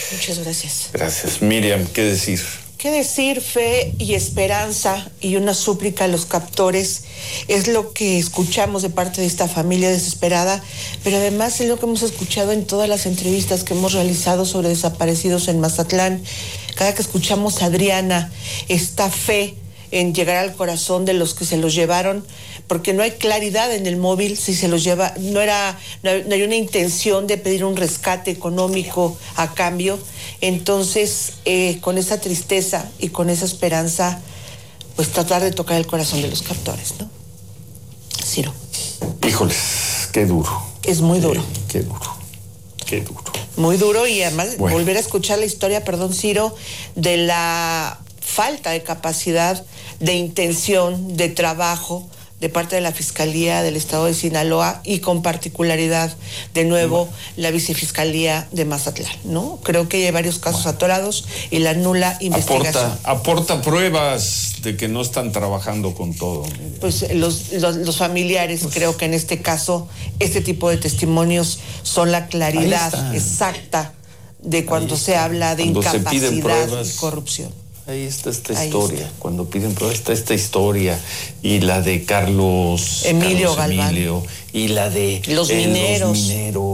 Muchas gracias. Gracias. Miriam, ¿qué decir? ¿Qué decir? Fe y esperanza y una súplica a los captores es lo que escuchamos de parte de esta familia desesperada, pero además es lo que hemos escuchado en todas las entrevistas que hemos realizado sobre desaparecidos en Mazatlán. Cada que escuchamos a Adriana, esta fe en llegar al corazón de los que se los llevaron, porque no hay claridad en el móvil si se los lleva, no hay una intención de pedir un rescate económico a cambio. Entonces, con esa tristeza y con esa esperanza, pues tratar de tocar el corazón de los captores, ¿no? Ciro. Híjoles, qué duro. Es muy duro. Qué duro. Qué duro. Muy duro, y además volver a escuchar la historia, Ciro, de la falta de capacidad, de intención, de trabajo de parte de la Fiscalía del Estado de Sinaloa y con particularidad, de nuevo, la Vicefiscalía de Mazatlán, ¿no? Creo que hay varios casos atorados y la nula investigación. Aporta pruebas de que no están trabajando con todo. Pues los familiares, creo que en este caso, este tipo de testimonios son la claridad exacta de cuando se habla de incapacidad y corrupción. Ahí está esta historia. Cuando piden pruebas está esta historia. Y la de Carlos Emilio Galván. Y la de los mineros.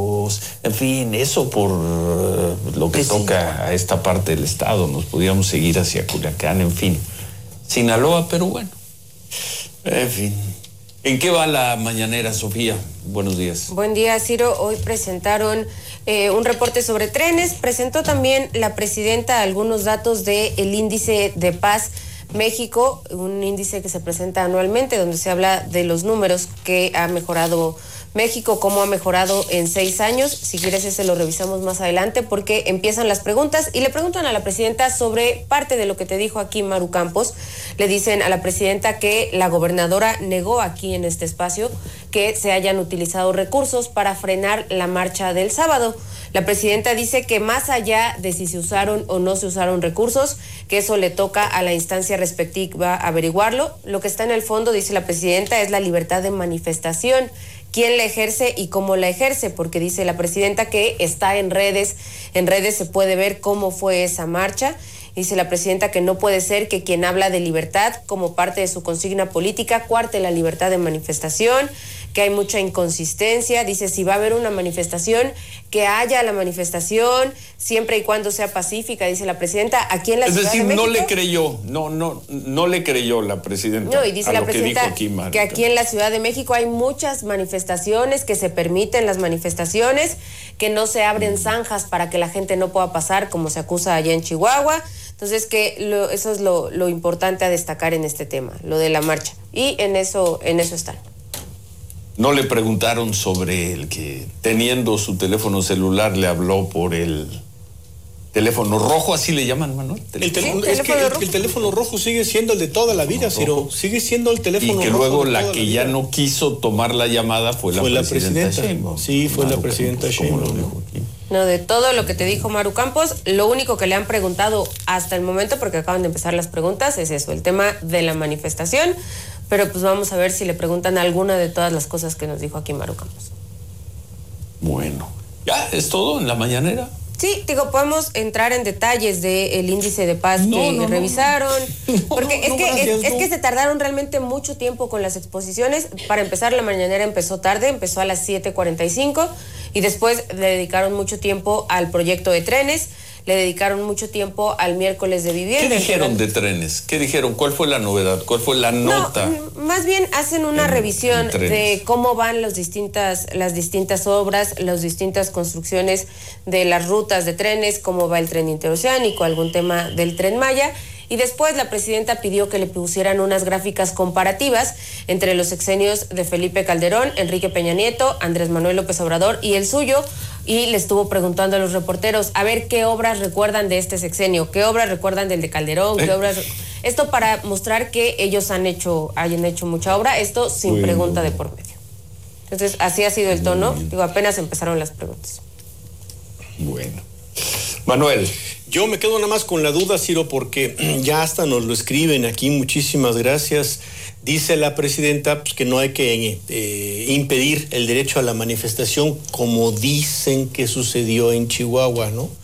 En fin, eso por lo que toca a esta parte del estado. Nos podíamos seguir hacia Culiacán, en fin. Sinaloa, pero bueno. En fin. ¿En qué va la mañanera, Sofía? Buenos días. Buen día, Ciro. Hoy presentaron un reporte sobre trenes. Presentó también la presidenta algunos datos del índice de paz México, un índice que se presenta anualmente, donde se habla de los números que ha mejorado México, cómo ha mejorado en 6 años. Si quieres, ese lo revisamos más adelante, porque empiezan las preguntas y le preguntan a la presidenta sobre parte de lo que te dijo aquí Maru Campos. Le dicen a la presidenta que la gobernadora negó aquí en este espacio que se hayan utilizado recursos para frenar la marcha del sábado. La presidenta dice que más allá de si se usaron o no se usaron recursos, que eso le toca a la instancia respectiva averiguarlo. Lo que está en el fondo, dice la presidenta, es la libertad de manifestación. ¿Quién la ejerce y cómo la ejerce? Porque dice la presidenta que está en redes se puede ver cómo fue esa marcha. Dice la presidenta que no puede ser que quien habla de libertad como parte de su consigna política cuarte la libertad de manifestación, que hay mucha inconsistencia. Dice, si va a haber una manifestación, que haya la manifestación, siempre y cuando sea pacífica, dice la presidenta. Aquí en la Ciudad de México, no le creyó, no le creyó la presidenta. No, y dice la presidenta que aquí en la Ciudad de México hay muchas manifestaciones, que se permiten las manifestaciones, que no se abren zanjas para que la gente no pueda pasar, como se acusa allá en Chihuahua. Entonces, eso es lo importante a destacar en este tema, lo de la marcha. Y en eso están. No le preguntaron sobre el que, teniendo su teléfono celular, le habló por el teléfono rojo, así le llaman, Manuel. El teléfono rojo sigue siendo el de toda la vida, Ciro. Sigue siendo el teléfono rojo. Y que luego la que ya no quiso tomar la llamada fue la presidenta Sheinbaum. Sí, fue la presidenta Sheinbaum. No, de todo lo que te dijo Maru Campos, lo único que le han preguntado hasta el momento, porque acaban de empezar las preguntas, es eso, el tema de la manifestación. Pero pues vamos a ver si le preguntan alguna de todas las cosas que nos dijo aquí Maru Campos. Bueno, ¿ya es todo en la mañanera? Sí, podemos entrar en detalles del índice de paz que revisaron, porque es que se tardaron realmente mucho tiempo con las exposiciones. Para empezar, la mañanera empezó tarde, empezó a las 7:45 y después le dedicaron mucho tiempo al proyecto de trenes. Le dedicaron mucho tiempo al miércoles de vivienda. ¿Qué dijeron de trenes? ¿Qué dijeron? ¿Cuál fue la novedad? ¿Cuál fue la nota? No, más bien hacen una revisión de cómo van las distintas obras, las distintas construcciones de las rutas de trenes, cómo va el tren interoceánico, algún tema del Tren Maya. Y después la presidenta pidió que le pusieran unas gráficas comparativas entre los sexenios de Felipe Calderón, Enrique Peña Nieto, Andrés Manuel López Obrador y el suyo, y le estuvo preguntando a los reporteros a ver qué obras recuerdan de este sexenio, qué obras recuerdan del de Calderón, qué obras... Esto para mostrar que ellos hayan hecho mucha obra, esto sin pregunta de por medio. Entonces, así ha sido el tono. Apenas empezaron las preguntas. Bueno. Manuel. Yo me quedo nada más con la duda, Ciro, porque ya hasta nos lo escriben aquí, muchísimas gracias. Dice la presidenta pues, que no hay que impedir el derecho a la manifestación, como dicen que sucedió en Chihuahua, ¿no?